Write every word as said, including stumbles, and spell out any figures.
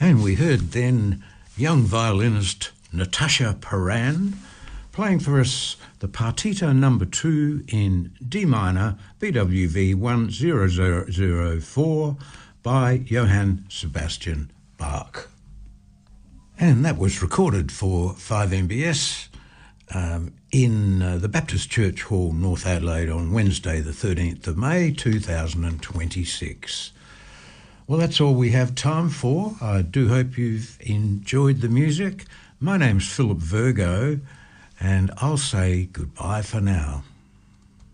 And we heard then young violinist Natasha Paran playing for us the Partita number two in D minor, B W V one zero zero zero four by Johann Sebastian Bach. And that was recorded for five M B S um, in uh, the Baptist Church Hall, North Adelaide on Wednesday the thirteenth of May two thousand twenty-six. Well, that's all we have time for. I do hope you've enjoyed the music. My name's Philip Virgo, and I'll say goodbye for now.